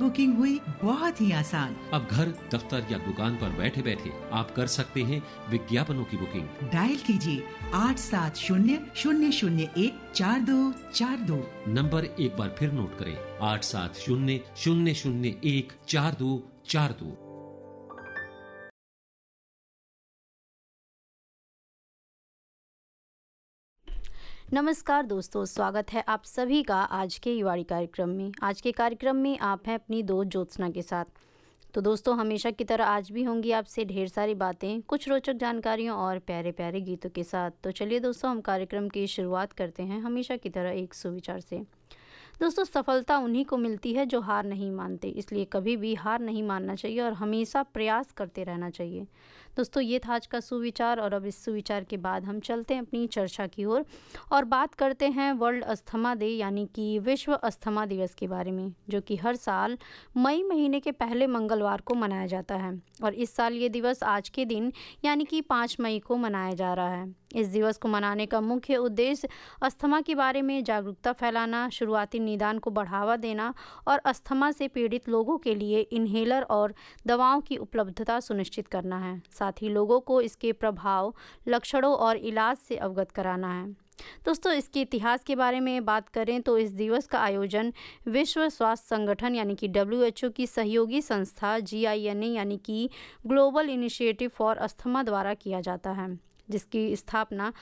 Booking हुई बहुत ही आसान। अब घर, दफ्तर या दुकान पर बैठे बैठे आप कर सकते हैं विज्ञापनों की बुकिंग। डायल कीजिए 8700014242। नंबर एक बार फिर नोट करें, 8700014242। नमस्कार दोस्तों, स्वागत है आप सभी का आज के युवाड़ी कार्यक्रम में। आज के कार्यक्रम में आप हैं अपनी दोस्त ज्योत्सना के साथ। तो दोस्तों, हमेशा की तरह आज भी होंगी आपसे ढेर सारी बातें, कुछ रोचक जानकारियों और प्यारे प्यारे गीतों के साथ। तो चलिए दोस्तों, हम कार्यक्रम की शुरुआत करते हैं हमेशा की तरह एक सुविचार से। दोस्तों, सफलता उन्हीं को मिलती है जो हार नहीं मानते, इसलिए कभी भी हार नहीं मानना चाहिए और हमेशा प्रयास करते रहना चाहिए। दोस्तों, ये था आज का सुविचार और अब इस सुविचार के बाद हम चलते हैं अपनी चर्चा की ओर और बात करते हैं वर्ल्ड अस्थमा डे यानी कि विश्व अस्थमा दिवस के बारे में, जो कि हर साल मई महीने के पहले मंगलवार को मनाया जाता है। और इस साल ये दिवस आज के दिन यानी कि 5 मई को मनाया जा रहा है। इस दिवस को मनाने का मुख्य उद्देश्य अस्थमा के बारे में जागरूकता फैलाना, शुरुआती निदान को बढ़ावा देना और अस्थमा से पीड़ित लोगों के लिए इन्हेलर और दवाओं की उपलब्धता सुनिश्चित करना है। साथ ही लोगों को इसके प्रभाव, लक्षणों और इलाज से अवगत कराना है। दोस्तों, इसके इतिहास के बारे में बात करें तो इस दिवस का आयोजन विश्व स्वास्थ्य संगठन यानी कि WHO की सहयोगी संस्था GINA यानी कि ग्लोबल इनिशिएटिव फॉर अस्थमा द्वारा किया जाता है, जिसकी स्थापना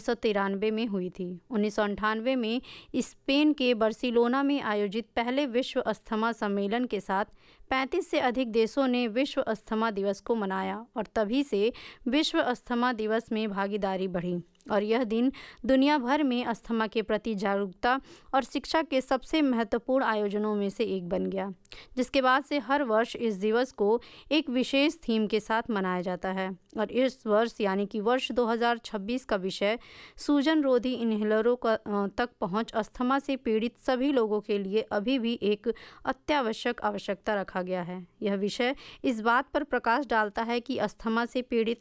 1993 में हुई थी। 1998 में स्पेन के बार्सिलोना में आयोजित पहले विश्व अस्थमा सम्मेलन के साथ 35 से अधिक देशों ने विश्व अस्थमा दिवस को मनाया और तभी से विश्व अस्थमा दिवस में भागीदारी बढ़ी और यह दिन दुनिया भर में अस्थमा के प्रति जागरूकता और शिक्षा के सबसे महत्वपूर्ण आयोजनों में से एक बन गया, जिसके बाद से हर वर्ष इस दिवस को एक विशेष थीम के साथ मनाया जाता है। और इस वर्ष यानी कि वर्ष 2026 का विषय सूजन रोधी इन्हेलरों तक पहुंच अस्थमा से पीड़ित सभी लोगों के लिए अभी भी एक अत्यावश्यक आवश्यकता रखा गया है। यह विषय इस बात पर प्रकाश डालता है कि अस्थमा से पीड़ित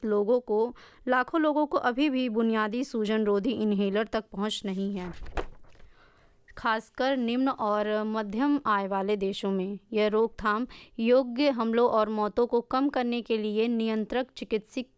लाखों लोगों को अभी भी बुनियादी सूजन रोधी इन्हेलर तक पहुंच नहीं है, खासकर निम्न और मध्यम आय वाले देशों में। यह रोकथाम योग्य हमलों और मौतों को कम करने के लिए नियंत्रक चिकित्सक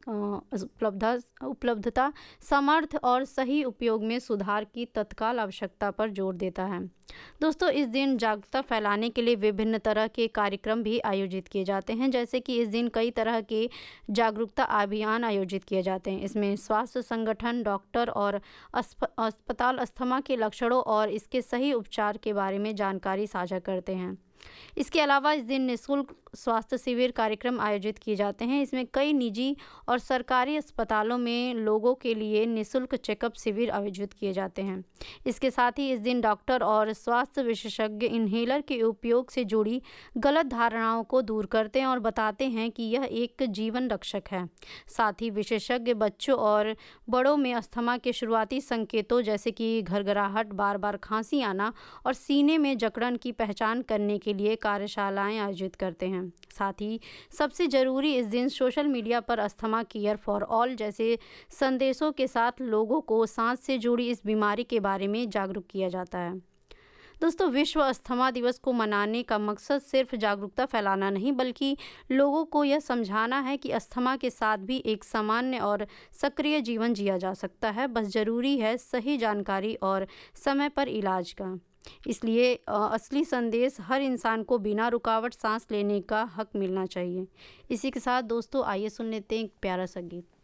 उपलब्धता, सामर्थ्य और सही उपयोग में सुधार की तत्काल आवश्यकता पर जोर देता है। दोस्तों, इस दिन जागरूकता फैलाने के लिए विभिन्न तरह के कार्यक्रम भी आयोजित किए जाते हैं, जैसे कि इस दिन कई तरह के जागरूकता अभियान आयोजित किए जाते हैं। इसमें स्वास्थ्य संगठन, डॉक्टर और अस्पताल अस्थमा के लक्षणों और इसके सही उपचार के बारे में जानकारी साझा करते हैं। इसके अलावा इस दिन निःशुल्क स्वास्थ्य शिविर कार्यक्रम आयोजित किए जाते हैं। इसमें कई निजी और सरकारी अस्पतालों में लोगों के लिए निःशुल्क चेकअप शिविर आयोजित किए जाते हैं। इसके साथ ही इस दिन डॉक्टर और स्वास्थ्य विशेषज्ञ इन्हेलर के उपयोग से जुड़ी गलत धारणाओं को दूर करते हैं और बताते हैं कि यह एक जीवन रक्षक है। साथ ही विशेषज्ञ बच्चों और बड़ों में अस्थमा के शुरुआती संकेतों जैसे कि घरघराहट, बार बार खांसी आना और सीने में जकड़न की पहचान करने के लिए कार्यशालाएं आयोजित करते हैं। साथ ही सबसे जरूरी, इस दिन सोशल मीडिया पर अस्थमा केयर फॉर ऑल जैसे संदेशों के साथ लोगों को सांस से जुड़ी इस बीमारी के बारे में जागरूक किया जाता है। दोस्तों, विश्व अस्थमा दिवस को मनाने का मकसद सिर्फ जागरूकता फैलाना नहीं, बल्कि लोगों को यह समझाना है कि अस्थमा के साथ भी एक सामान्य और सक्रिय जीवन जिया जा सकता है। बस जरूरी है सही जानकारी और समय पर इलाज का। इसलिए असली संदेश हर इंसान को बिना रुकावट सांस लेने का हक मिलना चाहिए। इसी के साथ दोस्तों, आइए सुन लेते हैं एक प्यारा सा गीत।